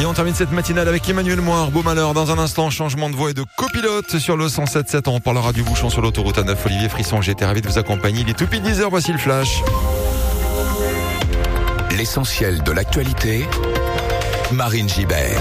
Et on termine cette matinale avec Emmanuel Moir. Beau malheur, dans un instant, changement de voie et de copilote sur le 107.7. On parlera du bouchon sur l'autoroute A9. Olivier Frisson, j'ai été ravi de vous accompagner. Il est tout pile 10h, voici le flash. L'essentiel de l'actualité, Marine Gibert.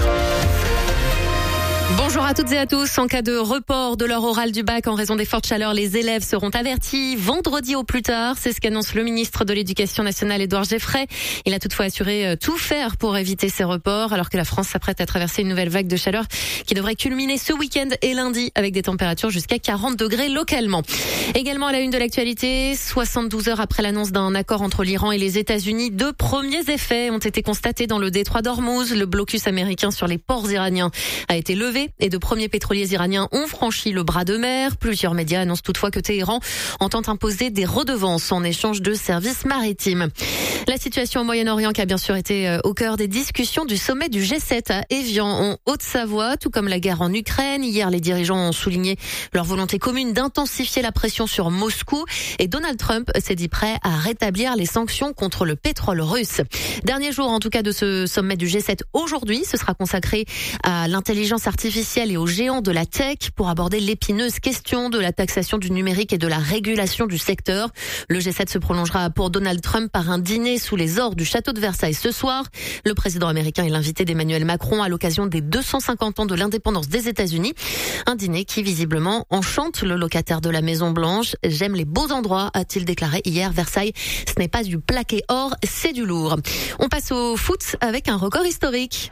Bonjour à toutes et à tous. En cas de report de l'heure orale du bac en raison des fortes chaleurs, les élèves seront avertis vendredi au plus tard. C'est ce qu'annonce le ministre de l'Éducation nationale, Édouard Geoffrey. Il a toutefois assuré tout faire pour éviter ces reports, alors que la France s'apprête à traverser une nouvelle vague de chaleur qui devrait culminer ce week-end et lundi avec des températures jusqu'à 40 degrés localement. Également à la une de l'actualité, 72 heures après l'annonce d'un accord entre l'Iran et les États-Unis, 2 premiers effets ont été constatés dans le détroit d'Ormuz. Le blocus américain sur les ports iraniens a été levé et 2 premiers pétroliers iraniens ont franchi le bras de mer. Plusieurs médias annoncent toutefois que Téhéran entend imposer des redevances en échange de services maritimes. La situation au Moyen-Orient qui a bien sûr été au cœur des discussions du sommet du G7 à Évian en Haute-Savoie, tout comme la guerre en Ukraine. Hier, les dirigeants ont souligné leur volonté commune d'intensifier la pression sur Moscou et Donald Trump s'est dit prêt à rétablir les sanctions contre le pétrole russe. Dernier jour en tout cas de ce sommet du G7 aujourd'hui, ce sera consacré à l'intelligence artificielle et aux géants de la tech pour aborder l'épineuse question de la taxation du numérique et de la régulation du secteur. Le G7 se prolongera pour Donald Trump par un dîner sous les ors du château de Versailles ce soir. Le président américain est l'invité d'Emmanuel Macron à l'occasion des 250 ans de l'indépendance des États-Unis. Un dîner qui visiblement enchante le locataire de la Maison Blanche. J'aime les beaux endroits, a-t-il déclaré hier. Versailles, ce n'est pas du plaqué or, c'est du lourd. On passe au foot avec un record historique.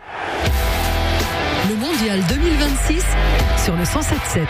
Le mondial 2026 sur le 107.7.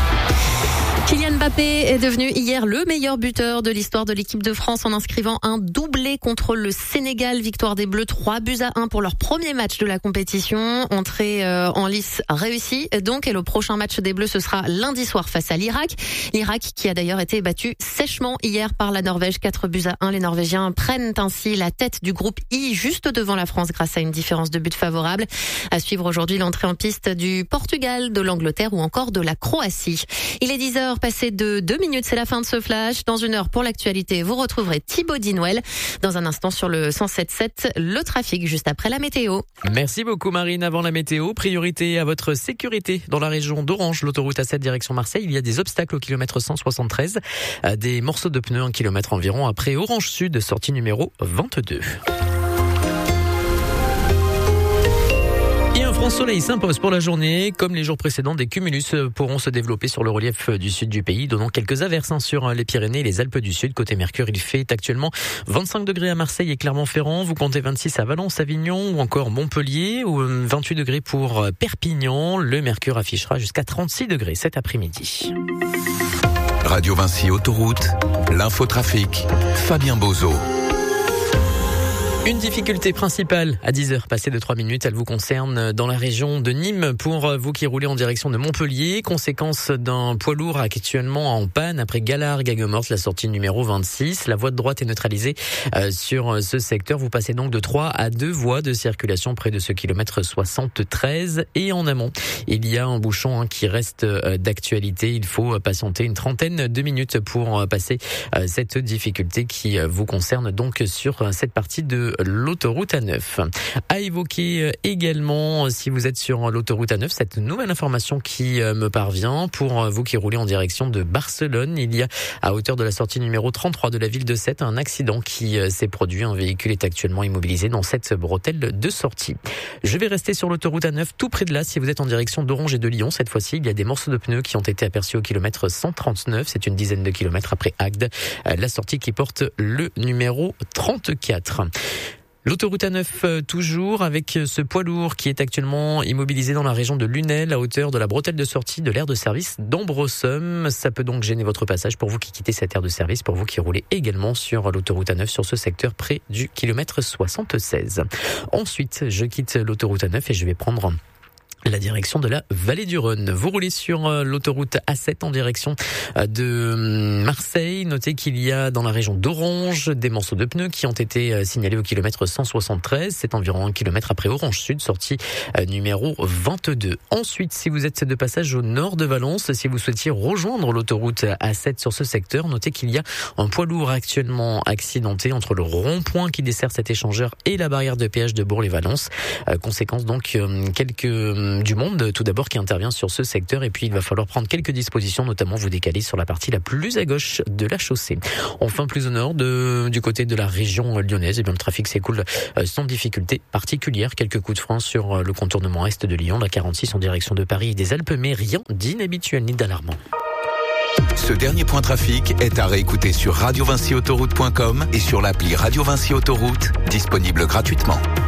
Kylian Mbappé est devenu hier le meilleur buteur de l'histoire de l'équipe de France en inscrivant un doublé contre le Sénégal. Victoire des Bleus 3-1 pour leur premier match de la compétition. Entrée en lice réussie donc, et le prochain match des Bleus ce sera lundi soir face à l'Irak. L'Irak qui a d'ailleurs été battu sèchement hier par la Norvège 4-1. Les Norvégiens prennent ainsi la tête du groupe I juste devant la France grâce à une différence de but favorable. À suivre aujourd'hui l'entrée en piste du Portugal, de l'Angleterre ou encore de la Croatie. Il est 10h passé de 2 minutes, c'est la fin de ce flash. Dans 1 heure pour l'actualité, vous retrouverez Thibaut Dinouel. Dans un instant sur le 107.7, le trafic juste après la météo. Merci beaucoup Marine. Avant la météo, priorité à votre sécurité dans la région d'Orange, l'autoroute A7 direction Marseille. Il y a des obstacles au kilomètre 173, des morceaux de pneus 1 kilomètre environ après Orange Sud, sortie numéro 22. Et un franc soleil s'impose pour la journée. Comme les jours précédents, des cumulus pourront se développer sur le relief du sud du pays, donnant quelques averses sur les Pyrénées et les Alpes du Sud. Côté Mercure, il fait actuellement 25 degrés à Marseille et Clermont-Ferrand. Vous comptez 26 à Valence, Avignon ou encore Montpellier, ou 28 degrés pour Perpignan. Le Mercure affichera jusqu'à 36 degrés cet après-midi. Radio Vinci Autoroute, l'infotrafic, Fabien Bozo. Une difficulté principale à 10h, passée de 3 minutes, elle vous concerne dans la région de Nîmes. Pour vous qui roulez en direction de Montpellier, conséquence d'un poids lourd actuellement en panne après Galard-Gaguemorte, la sortie numéro 26. La voie de droite est neutralisée sur ce secteur. Vous passez donc de 3 à 2 voies de circulation près de ce kilomètre 73. Et en amont, il y a un bouchon qui reste d'actualité. Il faut patienter une trentaine de minutes pour passer cette difficulté qui vous concerne donc sur cette partie de l'autoroute A9. À évoquer également, si vous êtes sur l'autoroute A9, cette nouvelle information qui me parvient pour vous qui roulez en direction de Barcelone. Il y a, à hauteur de la sortie numéro 33 de la ville de Sète, un accident qui s'est produit. Un véhicule est actuellement immobilisé dans cette bretelle de sortie. Je vais rester sur l'autoroute A9, tout près de là. Si vous êtes en direction d'Orange et de Lyon, cette fois-ci, il y a des morceaux de pneus qui ont été aperçus au kilomètre 139. C'est une dizaine de kilomètres après Agde, la sortie qui porte le numéro 34. L'autoroute A9 toujours avec ce poids lourd qui est actuellement immobilisé dans la région de Lunel à hauteur de la bretelle de sortie de l'aire de service d'Ambrossum. Ça peut donc gêner votre passage pour vous qui quittez cette aire de service, pour vous qui roulez également sur l'autoroute A9 sur ce secteur près du kilomètre 76. Ensuite, je quitte l'autoroute A9 et je vais prendre la direction de la vallée du Rhône. Vous roulez sur l'autoroute A7 en direction de Marseille. Notez qu'il y a dans la région d'Orange des morceaux de pneus qui ont été signalés au kilomètre 173. C'est environ 1 kilomètre après Orange Sud, sortie numéro 22. Ensuite, si vous êtes de passage au nord de Valence, si vous souhaitiez rejoindre l'autoroute A7 sur ce secteur, notez qu'il y a un poids lourd actuellement accidenté entre le rond-point qui dessert cet échangeur et la barrière de péage de Bourg-les-Valences. Conséquence donc du monde tout d'abord qui intervient sur ce secteur, et puis il va falloir prendre quelques dispositions, notamment vous décaler sur la partie la plus à gauche de la chaussée. Enfin, plus au nord du côté de la région lyonnaise, et bien le trafic s'écoule sans difficulté particulière. Quelques coups de frein sur le contournement est de Lyon, la 46 en direction de Paris et des Alpes, mais rien d'inhabituel ni d'alarmant. Ce dernier point trafic est à réécouter sur radiovincyautoroute.com et sur l'appli Radio Vinci Autoroute, disponible gratuitement.